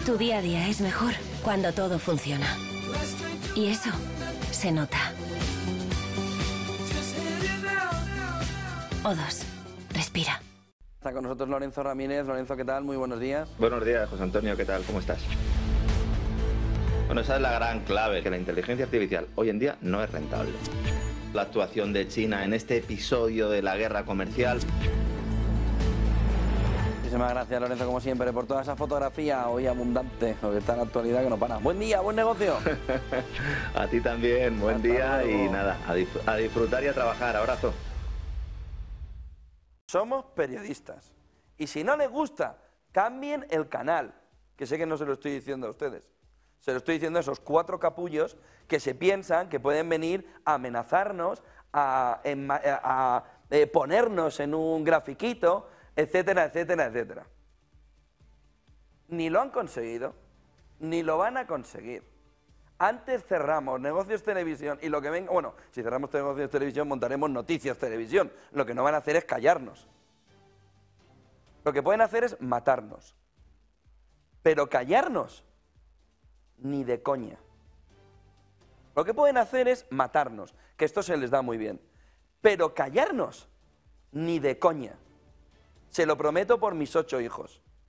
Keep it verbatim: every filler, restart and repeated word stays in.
Tu día a día es mejor cuando todo funciona. Y eso se nota. O dos. Respira. Está con nosotros Lorenzo Ramírez. Lorenzo, ¿qué tal? Muy buenos días. Buenos días, José Antonio, ¿qué tal? ¿Cómo estás? Bueno, esa es la gran clave, que la inteligencia artificial hoy en día no es rentable. La actuación de China en este episodio de la guerra comercial. Muchísimas gracias, Lorenzo, como siempre, por toda esa fotografía hoy abundante, lo que está en la actualidad que no para. Buen día, buen negocio. A ti también, buen Hasta día luego. y nada, a, disfr a disfrutar y a trabajar. Abrazo. Somos periodistas. Y si no les gusta, cambien el canal. Que sé que no se lo estoy diciendo a ustedes. Se lo estoy diciendo a esos cuatro capullos que se piensan que pueden venir a amenazarnos, a, a, a eh, ponernos en un grafiquito, etcétera, etcétera, etcétera. Ni lo han conseguido, ni lo van a conseguir. Antes cerramos Negocios Televisión y lo que venga... Bueno, si cerramos Negocios Televisión montaremos Noticias Televisión. Lo que no van a hacer es callarnos. Lo que pueden hacer es matarnos. Pero callarnos, ni de coña. Lo que pueden hacer es matarnos, que esto se les da muy bien. Pero callarnos, ni de coña. Se lo prometo por mis ocho hijos.